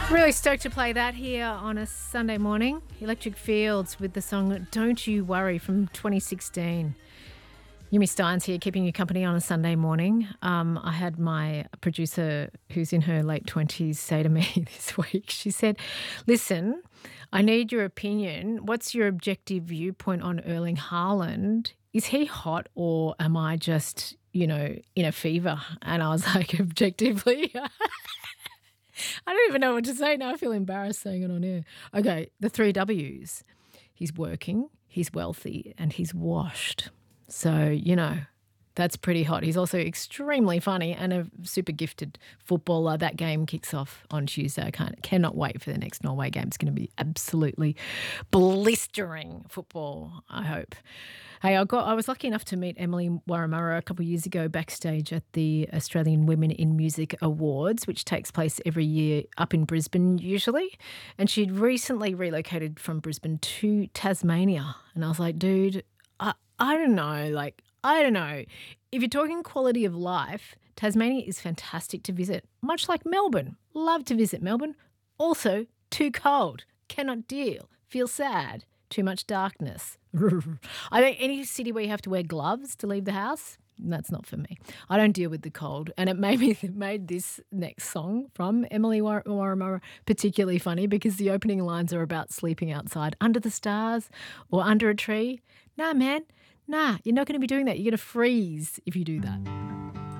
Really stoked to play that here on a Sunday morning. Electric Fields with the song Don't You Worry from 2016. Yumi Steins here, keeping you company on a Sunday morning. I had my producer, who's in her late 20s, say to me this week, she said, listen, I need your opinion. What's your objective viewpoint on Erling Haaland? Is he hot or am I just, in a fever? And I was like, objectively, I don't even know what to say now. I feel embarrassed saying it on air. Okay, the three W's. He's working, he's wealthy, and he's washed. So, that's pretty hot. He's also extremely funny and a super gifted footballer. That game kicks off on Tuesday. I cannot wait for the next Norway game. It's going to be absolutely blistering football, I hope. Hey, I was lucky enough to meet Emily Waramura a couple of years ago backstage at the Australian Women in Music Awards, which takes place every year up in Brisbane usually. And she'd recently relocated from Brisbane to Tasmania. And I was like, dude, I don't know. I don't know. If you're talking quality of life, Tasmania is fantastic to visit, much like Melbourne. Love to visit Melbourne. Also, too cold. Cannot deal. Feel sad. Too much darkness. I think any city where you have to wear gloves to leave the house, that's not for me. I don't deal with the cold. And it made this next song from Emily Waramura particularly funny because the opening lines are about sleeping outside under the stars or under a tree. Nah, man. Nah, you're not going to be doing that. You're going to freeze if you do that.